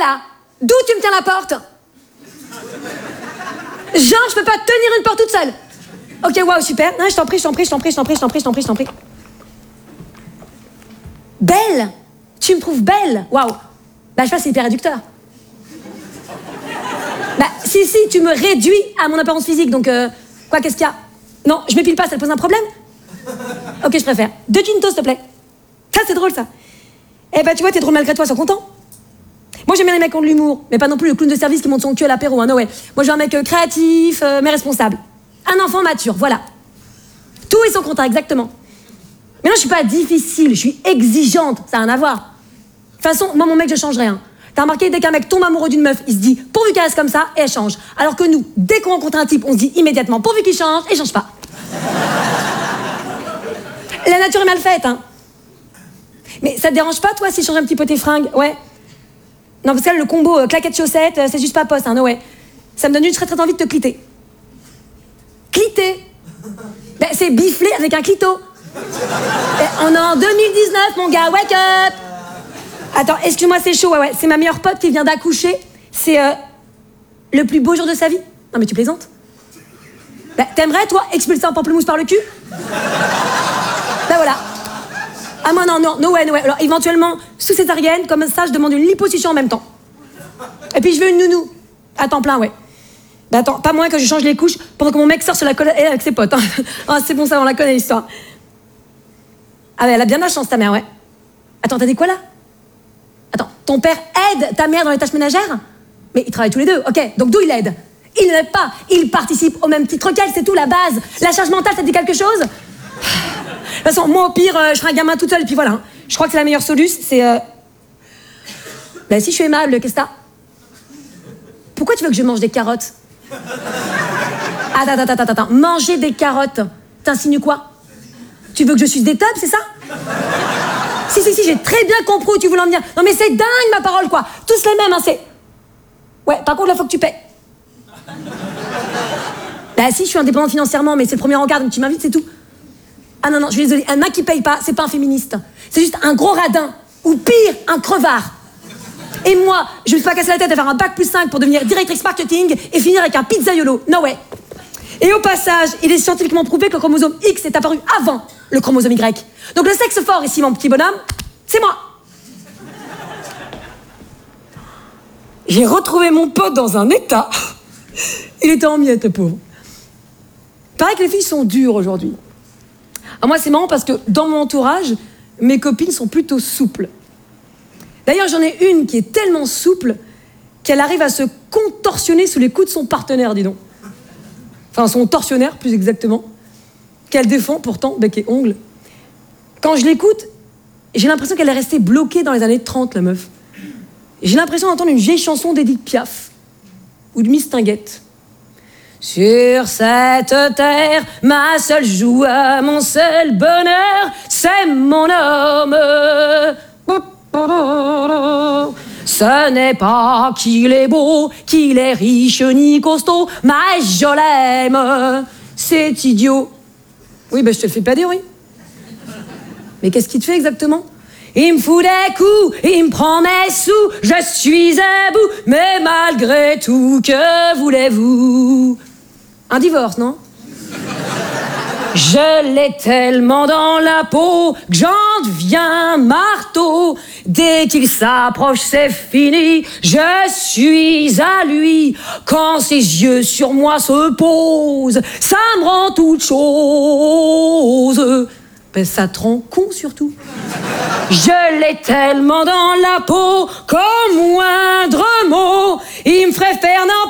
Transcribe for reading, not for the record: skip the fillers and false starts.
là, d'où tu me tiens la porte? Genre, je peux pas tenir une porte toute seule. Ok, waouh, super. Non, je t'en prie. Belle? Tu me trouves belle? Waouh. Bah, je sais pas, c'est hyper réducteur. Bah, si, tu me réduis à mon apparence physique, donc quoi, qu'est-ce qu'il y a? Non, je m'épile pas, ça te pose un problème? Ok, je préfère. 2 quintos, s'il te plaît. Ça, c'est drôle, ça. Eh bah, tu vois, t'es drôle malgré toi, sois content. Moi, j'aime bien les mecs qui ont de l'humour, mais pas non plus le clown de service qui monte son cul à l'apéro, hein, no way. Moi, je veux un mec créatif, mais responsable. Un enfant mature, voilà. Tout est son contrat, exactement. Mais non, je suis pas difficile, je suis exigeante, ça n'a rien à voir. De toute façon, moi, mon mec, je changerais, hein. T'as remarqué, dès qu'un mec tombe amoureux d'une meuf, il se dit pourvu qu'elle reste comme ça, et elle change. Alors que nous, dès qu'on rencontre un type, on se dit immédiatement pourvu qu'il change, et change pas. La nature est mal faite, hein. Mais ça te dérange pas, toi, si je change un petit peu tes fringues? Ouais. Non, parce que là, le combo claquette chaussette, c'est juste pas poste, hein, no way. Ça me donne une très envie de te cliter. Cliter? Ben, c'est bifler avec un clito. Ben, on est en 2019, mon gars, wake up! Attends, excuse-moi, c'est chaud, ouais. C'est ma meilleure pote qui vient d'accoucher. C'est le plus beau jour de sa vie. Non, mais tu plaisantes? Ben, t'aimerais, toi, expulser un pamplemousse par le cul? Ben voilà. Ah moi non, no way. Alors éventuellement, sous césarienne, comme ça, je demande une liposuction en même temps. Et puis je veux une nounou. À temps plein, ouais. Ben attends, pas moins que je change les couches pendant que mon mec sort sur la colline avec ses potes. Hein. Ah, c'est bon, ça, on la connaît, l'histoire. Ah ouais, elle a bien de la chance, ta mère, ouais. Attends, t'as dit quoi, là? Attends, ton père aide ta mère dans les tâches ménagères? Mais ils travaillent tous les deux, ok. Donc d'où il aide? Il n'aide pas, il participe au même titre qu'elle, c'est tout, la base. La charge mentale, ça te dit quelque chose? De toute façon, moi, au pire, je serai un gamin toute seule, et puis voilà. Je crois que c'est la meilleure solution, c'est... Ben, si je suis aimable, qu'est-ce que t'as? Pourquoi tu veux que je mange des carottes? Attends. Manger des carottes, t'insinues quoi? Tu veux que je suce des tubs, c'est ça? Si, j'ai très bien compris où tu voulais en venir. Non, mais c'est dingue, ma parole, quoi. Tous les mêmes, hein, c'est... Ouais, par contre, là, faut que tu paies. Bah si, je suis indépendante financièrement, mais c'est le premier encart, donc tu m'invites, c'est tout. Ah non, je suis désolée, un mec qui paye pas, c'est pas un féministe. C'est juste un gros radin. Ou pire, un crevard. Et moi, je me suis pas cassé la tête à faire un bac+5 pour devenir directrice marketing et finir avec un pizzaiolo. No way. Et au passage, il est scientifiquement prouvé que le chromosome X est apparu avant le chromosome Y. Donc le sexe fort ici, mon petit bonhomme, c'est moi. J'ai retrouvé mon pote dans un état. Il était en miettes, le pauvre. Pareil que les filles sont dures aujourd'hui. Alors moi, c'est marrant parce que dans mon entourage, mes copines sont plutôt souples. D'ailleurs, j'en ai une qui est tellement souple qu'elle arrive à se contorsionner sous les coups de son partenaire, dis donc. Enfin, son tortionnaire, plus exactement, qu'elle défend pourtant, bec et ongles. Quand je l'écoute, j'ai l'impression qu'elle est restée bloquée dans les années 30, la meuf. J'ai l'impression d'entendre une vieille chanson d'Edith Piaf ou de Mistinguette. Sur cette terre, ma seule joie, mon seul bonheur, c'est mon homme. Ce n'est pas qu'il est beau, qu'il est riche ni costaud, mais je l'aime. C'est idiot. Oui, ben je te le fais pas dire, oui. Mais qu'est-ce qu'il te fait exactement? Il me fout des coups, il me prend mes sous, je suis à bout, mais malgré tout, que voulez-vous? Un divorce, non? Je l'ai tellement dans la peau que j'en deviens marteau. Dès qu'il s'approche, c'est fini, je suis à lui. Quand ses yeux sur moi se posent, ça me rend toute chose. Ben ça te rend con surtout. Je l'ai tellement dans la peau qu'au moindre mot, il me ferait faire n'importe